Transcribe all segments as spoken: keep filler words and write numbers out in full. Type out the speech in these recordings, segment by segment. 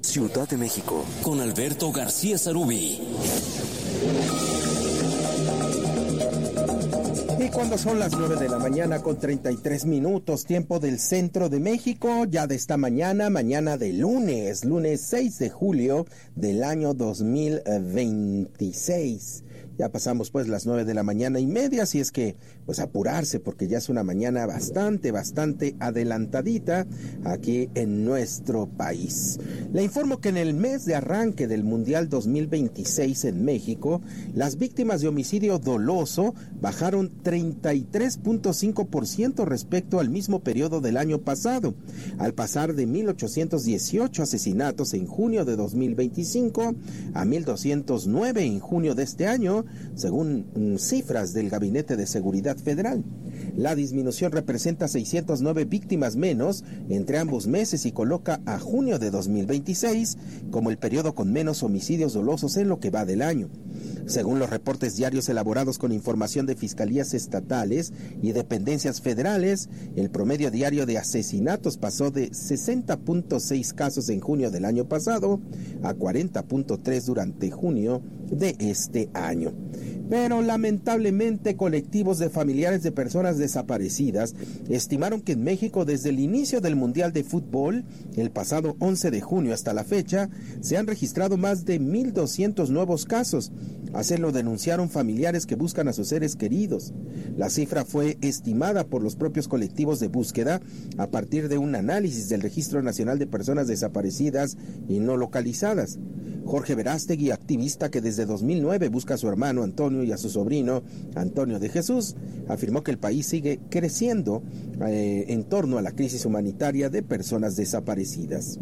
Ciudad de México, con Alberto García Sarubí. Y cuando son las nueve de la mañana con treinta y tres minutos, tiempo del centro de México, ya de esta mañana, mañana de lunes, lunes seis de julio del año dos mil veintiséis. Ya pasamos pues las nueve de la mañana y media, así es que pues apurarse porque ya es una mañana bastante, bastante adelantadita aquí en nuestro país. Le informo que en el mes de arranque del Mundial dos mil veintiséis en México, las víctimas de homicidio doloso bajaron treinta y tres punto cinco por ciento respecto al mismo periodo del año pasado, al pasar de mil ochocientos dieciocho asesinatos en junio de dos mil veinticinco a mil doscientos nueve en junio de este año, según mm, cifras del Gabinete de Seguridad Federal. La disminución representa seiscientas nueve víctimas menos entre ambos meses y coloca a junio de dos mil veintiséis como el periodo con menos homicidios dolosos en lo que va del año. Según los reportes diarios elaborados con información de fiscalías estatales y dependencias federales, el promedio diario de asesinatos pasó de sesenta punto seis casos en junio del año pasado a cuarenta punto tres durante junio de este año. Pero lamentablemente colectivos de familiares de personas desaparecidas estimaron que en México desde el inicio del Mundial de Fútbol, el pasado once de junio hasta la fecha, se han registrado más de mil doscientos nuevos casos. Así lo denunciaron familiares que buscan a sus seres queridos. La cifra fue estimada por los propios colectivos de búsqueda a partir de un análisis del Registro Nacional de Personas Desaparecidas y No Localizadas. Jorge Verástegui, activista que desde dos mil nueve busca a su hermano Antonio y a su sobrino Antonio de Jesús, afirmó que el país sigue creciendo eh, en torno a la crisis humanitaria de personas desaparecidas.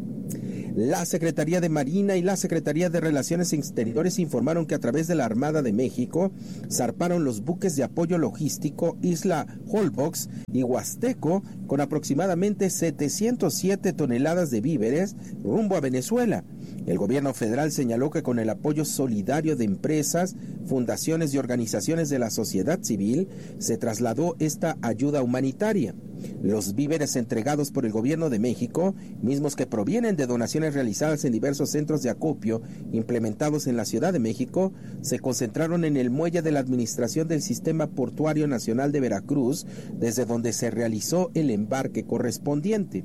La Secretaría de Marina y la Secretaría de Relaciones Exteriores informaron que a través de la Armada de México zarparon los buques de apoyo logístico Isla Holbox y Huasteco con aproximadamente setecientas siete toneladas de víveres rumbo a Venezuela. El gobierno federal señaló que con el apoyo solidario de empresas, fundaciones y organizaciones de la sociedad civil se trasladó esta ayuda humanitaria. Los víveres entregados por el gobierno de México, mismos que provienen de donaciones realizadas en diversos centros de acopio implementados en la Ciudad de México, se concentraron en el muelle de la Administración del Sistema Portuario Nacional de Veracruz, desde donde se realizó el embarque correspondiente.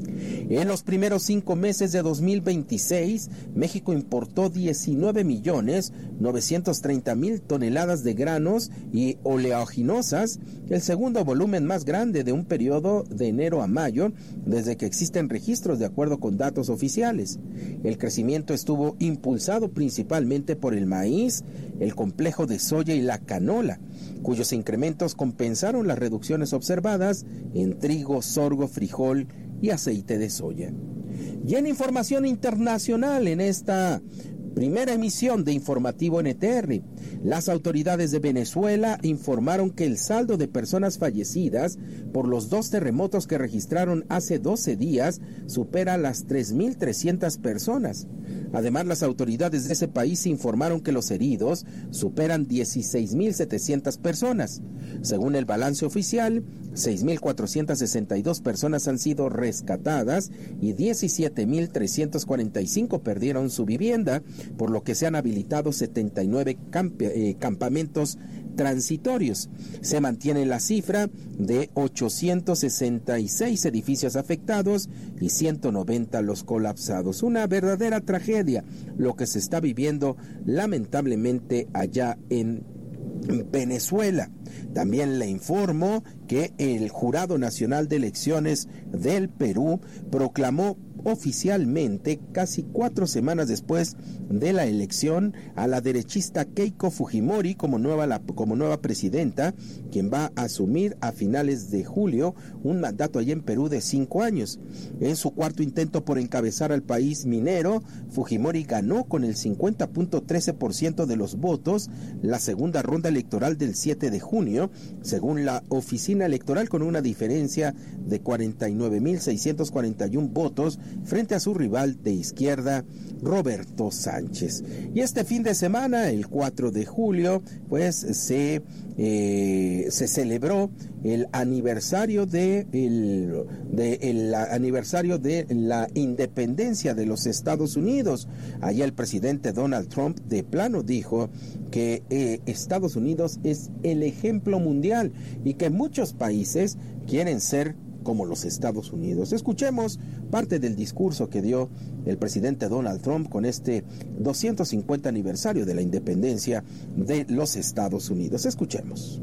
En los primeros cinco meses de dos mil veintiséis, México importó diecinueve millones novecientos treinta mil toneladas de granos y oleaginosas, el segundo volumen más grande de un periodo de enero a mayo, desde que existen registros de acuerdo con datos oficiales. El crecimiento estuvo impulsado principalmente por el maíz, el complejo de soya y la canola, cuyos incrementos compensaron las reducciones observadas en trigo, sorgo, frijol y aceite de soya. Y en información internacional, en esta primera emisión de Informativo N T R, las autoridades de Venezuela informaron que el saldo de personas fallecidas por los dos terremotos que registraron hace doce días supera las tres mil trescientas personas. Además, las autoridades de ese país informaron que los heridos superan dieciséis mil setecientas personas. Según el balance oficial, seis mil cuatrocientas sesenta y dos personas han sido rescatadas y diecisiete mil trescientos cuarenta y cinco perdieron su vivienda, por lo que se han habilitado setenta y nueve camp- eh, campamentos transitorios. Se mantiene la cifra de ochocientos sesenta y seis edificios afectados y ciento noventa los colapsados. Una verdadera tragedia lo que se está viviendo lamentablemente allá en Venezuela. También le informo que el Jurado Nacional de Elecciones del Perú proclamó oficialmente, casi cuatro semanas después de la elección, a la derechista Keiko Fujimori como nueva, la, como nueva presidenta, quien va a asumir a finales de julio un mandato allá en Perú de cinco años. En su cuarto intento por encabezar al país minero, Fujimori ganó con el cincuenta punto trece por ciento de los votos la segunda ronda electoral del siete de junio, según la oficina electoral, con una diferencia de cuarenta y nueve mil seiscientos cuarenta y uno votos frente a su rival de izquierda, Roberto Sánchez. Y este fin de semana, el cuatro de julio, pues se, eh, se celebró el aniversario de el, de el aniversario de la independencia de los Estados Unidos. Allí el presidente Donald Trump de plano dijo que eh, Estados Unidos es el ejemplo mundial y que muchos países quieren ser como los Estados Unidos. Escuchemos parte del discurso que dio el presidente Donald Trump con este doscientos cincuenta aniversario de la independencia de los Estados Unidos. Escuchemos.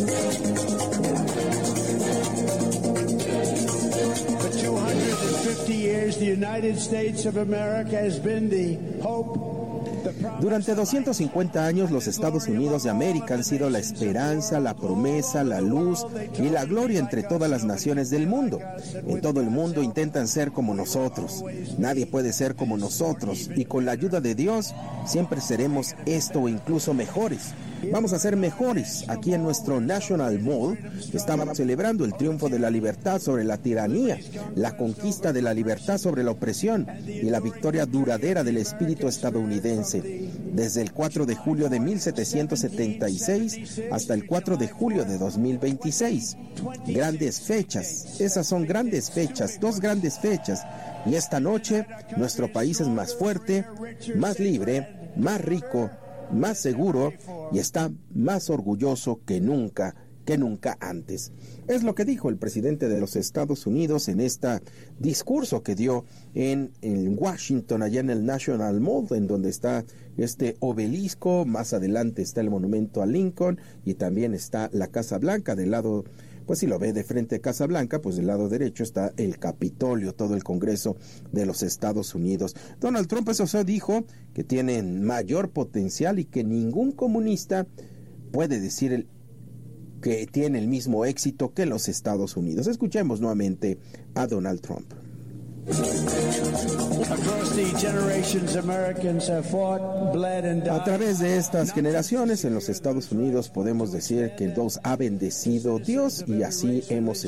For two hundred fifty years, the United States of America has been the hope. Durante doscientos cincuenta años, los Estados Unidos de América han sido la esperanza, la promesa, la luz y la gloria entre todas las naciones del mundo. En todo el mundo intentan ser como nosotros. Nadie puede ser como nosotros y con la ayuda de Dios siempre seremos esto o incluso mejores. Vamos a ser mejores. Aquí en nuestro National Mall estamos celebrando el triunfo de la libertad sobre la tiranía, la conquista de la libertad sobre la opresión y la victoria duradera del espíritu estadounidense. Desde el cuatro de julio de mil setecientos setenta y seis hasta el cuatro de julio de dos mil veintiséis. Grandes fechas. Esas son grandes fechas, dos grandes fechas. Y esta noche nuestro país es más fuerte, más libre, más rico, más seguro y está más orgulloso que nunca, que nunca antes. Es lo que dijo el presidente de los Estados Unidos en este discurso que dio en, en Washington, allá en el National Mall, en donde está este obelisco. Más adelante está el monumento a Lincoln y también está la Casa Blanca. Del lado, pues si lo ve de frente a Casa Blanca, pues del lado derecho está el Capitolio, todo el Congreso de los Estados Unidos. Donald Trump, eso se dijo, que tienen mayor potencial y que ningún comunista puede decir el, que tiene el mismo éxito que los Estados Unidos. Escuchemos nuevamente a Donald Trump. A través de estas generaciones en los Estados Unidos podemos decir que nos ha bendecido Dios y así hemos